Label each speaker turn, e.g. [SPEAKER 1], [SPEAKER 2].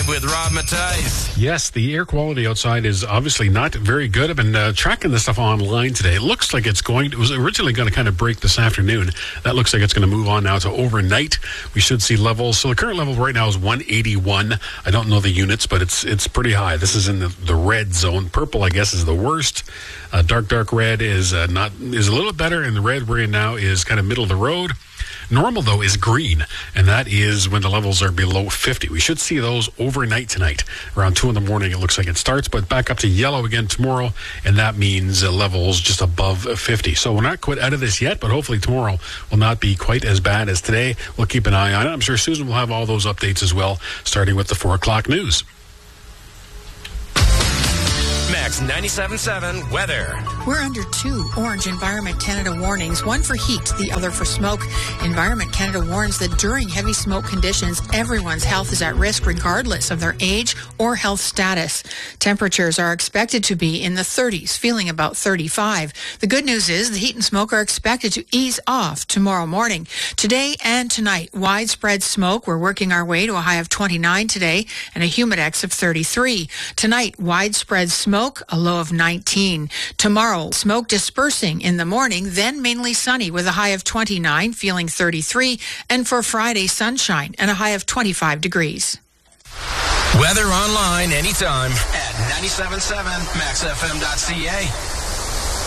[SPEAKER 1] with Rob Matthijs.
[SPEAKER 2] Yes, the air quality outside is obviously not very good. I've been tracking this stuff online today. It looks like it was originally going to kind of break this afternoon. That looks like it's going to move on now to overnight. We should see levels. So the current level right now is 181. I don't know the units, but it's pretty high. This is in the red zone. Purple, I guess, is the worst. Dark red is a little better, and the red we're in now is kind of middle of the road. Normal, though, is green, and that is when the levels are below 50. We should see those overnight tonight. Around 2 in the morning, it looks like it starts, but back up to yellow again tomorrow, and that means levels just above 50. So we're not quite out of this yet, but hopefully tomorrow will not be quite as bad as today. We'll keep an eye on it. I'm sure Susan will have all those updates as well, starting with the 4 o'clock news.
[SPEAKER 1] Max 97.7 weather.
[SPEAKER 3] We're under 2 orange Environment Canada warnings, one for heat, the other for smoke. Environment Canada warns that during heavy smoke conditions, everyone's health is at risk regardless of their age or health status. Temperatures are expected to be in the 30s, feeling about 35. The good news is the heat and smoke are expected to ease off tomorrow morning. Today and tonight, widespread smoke. We're working our way to a high of 29 today and a humidex of 33. Tonight, widespread smoke, a low of 19. Tomorrow, smoke dispersing in the morning, then mainly sunny with a high of 29, feeling 33. And for Friday, sunshine and a high of 25 degrees.
[SPEAKER 1] Weather online anytime at 97.7 maxfm.ca.